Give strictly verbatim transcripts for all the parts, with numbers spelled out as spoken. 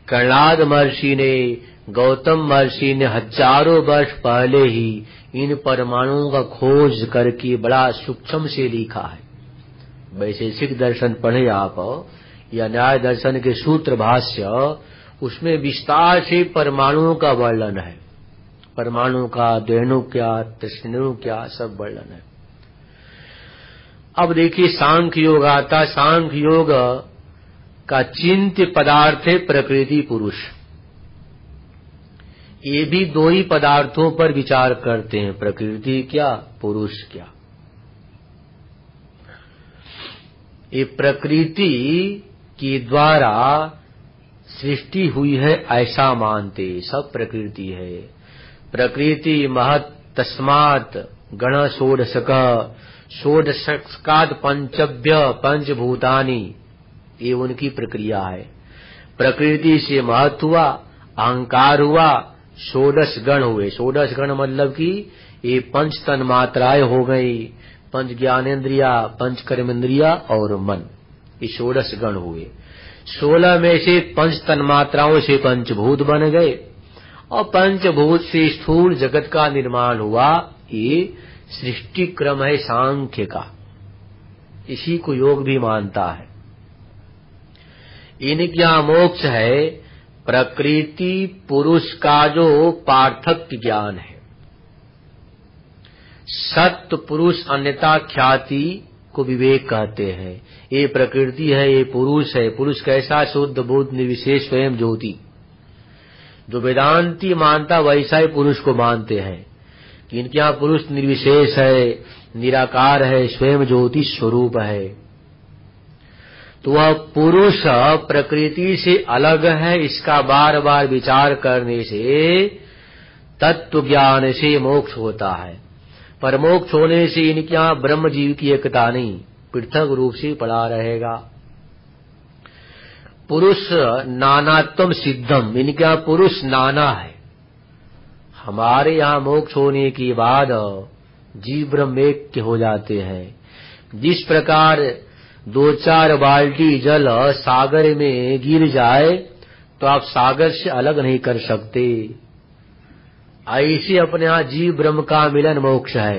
प्रहलाद महर्षि ने, गौतम महर्षि ने हजारों वर्ष पहले ही इन परमाणुओं का खोज करके बड़ा सूक्ष्म से लिखा है। वैशेषिक दर्शन पढ़े आप या न्याय दर्शन के सूत्र भाष्य, उसमें विस्तार से परमाणुओं का वर्णन है। परमाणु का द्वेणु क्या, त्रिष्णु क्या, सब वर्णन है। अब देखिए सांख्य योग आता। सांख्य योग का चिंत्य पदार्थ है प्रकृति पुरुष। ये भी दो ही पदार्थों पर विचार करते हैं, प्रकृति क्या, पुरुष क्या। ये प्रकृति के द्वारा सृष्टि हुई है ऐसा मानते, सब प्रकृति है। प्रकृति महत् तस्मात् गण षोडशक, षोडशकाद पंचभ्य पंचभूतानि, ये उनकी प्रक्रिया है। प्रकृति से महत् हुआ, अहंकार हुआ, षोडश गण हुए। षोडश गण मतलब कि ये पंच तन मात्राएं हो गई, पंच ज्ञानेन्द्रिया, पंच कर्मेंद्रिया और मन, ये षोडश गण हुए। सोलह में से पंच तन मात्राओं से पंचभूत बन गए और पंचभूत से स्थूल जगत का निर्माण हुआ। ये सृष्टि क्रम है सांख्य का, इसी को योग भी मानता है। इनका मोक्ष है प्रकृति पुरुष का जो पार्थक्य ज्ञान है। सत्य पुरुष अन्यथा ख्याति को विवेक कहते हैं। ये प्रकृति है, ये पुरुष है। पुरुष कैसा, शुद्ध बुद्ध निर्विशेष स्वयं ज्योति। जो वेदांती मानता वैसा ही पुरुष को मानते हैं कि इनके यहाँ पुरुष निर्विशेष है, निराकार है, स्वयं ज्योति स्वरूप है। तो वह पुरुष प्रकृति से अलग है, इसका बार बार विचार करने से तत्व ज्ञान से मोक्ष होता है। पर मोक्ष होने से इनके यहाँ ब्रह्म जीव की एकता नहीं, पृथक रूप से पड़ा रहेगा। पुरुष नानात्म सिद्धम, इनके यहाँ पुरुष नाना है। हमारे यहाँ मोक्ष होने के बाद जीव ब्रह्म एक हो जाते हैं। जिस प्रकार दो चार बाल्टी जल सागर में गिर जाए तो आप सागर से अलग नहीं कर सकते, ऐसे अपने यहाँ जीव ब्रह्म का मिलन मोक्ष है।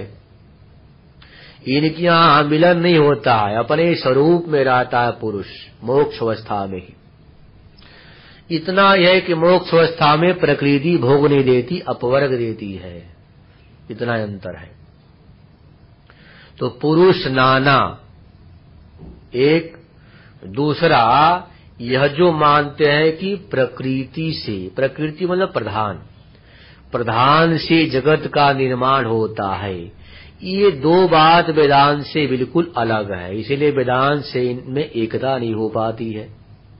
इनके यहाँ मिलन नहीं होता है, अपने स्वरूप में रहता है पुरुष मोक्ष अवस्था में ही। इतना यह कि मोक्ष अवस्था में प्रकृति भोग नहीं देती, अपवर्ग देती है, इतना अंतर है। तो पुरुष नाना एक, दूसरा यह जो मानते हैं कि प्रकृति से, प्रकृति मतलब प्रधान, प्रधान से जगत का निर्माण होता है। ये दो बात वेदांत से बिल्कुल अलग है, इसलिए वेदांत से इनमें एकता नहीं हो पाती है।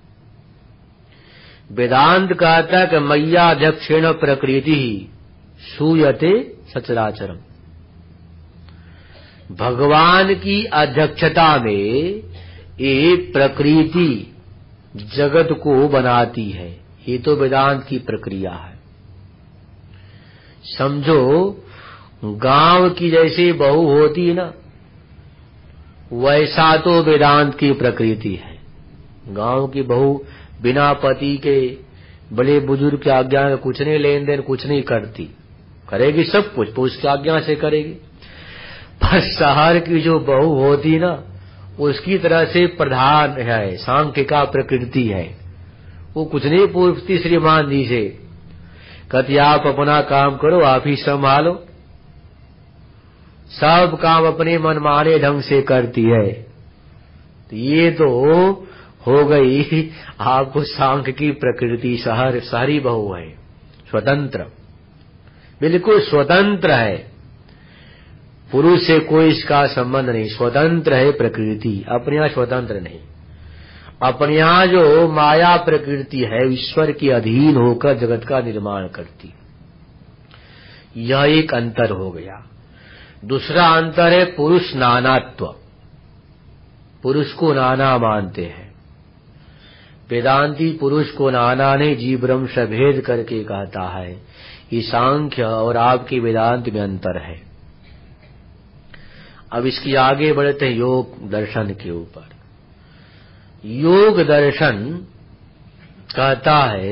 वेदांत कहता है कि मय्याध्यक्षेण प्रकृति सूयते सचराचरम। भगवान की अध्यक्षता में ये प्रकृति जगत को बनाती है, ये तो वेदांत की प्रक्रिया है। समझो गांव की जैसे बहू होती है ना, वैसा तो वेदांत की प्रकृति है। गांव की बहू बिना पति के, बड़े बुजुर्ग की आज्ञा में कुछ नहीं लेन देन, कुछ नहीं करती, करेगी सब कुछ पुरुष की आज्ञा से करेगी। पर शहर की जो बहू होती ना, उसकी तरह से प्रधान है, सांख्य का प्रकृति है। वो कुछ नहीं पूछती श्रीमान जी से, कहती आप अपना काम करो, आप ही संभालो, सब काम अपने मनमाने ढंग से करती है। तो ये तो हो गई आपको सांख्य की प्रकृति। शहर शहरी बहू है, स्वतंत्र, बिल्कुल स्वतंत्र है, पुरुष से कोई इसका संबंध नहीं, स्वतंत्र है प्रकृति, अपने यहाँ स्वतंत्र नहीं। अपने यहाँ जो माया प्रकृति है ईश्वर के अधीन होकर जगत का निर्माण करती, यह एक अंतर हो गया। दूसरा अंतर है पुरुष नानात्व, पुरुष को नाना मानते हैं। वेदांती पुरुष को नाना नहीं, जीव ब्रह्म से भेद करके कहता है। ये सांख्य और आपके वेदांत में अंतर है। अब इसकी आगे बढ़ते हैं योग दर्शन के ऊपर। योग दर्शन कहता है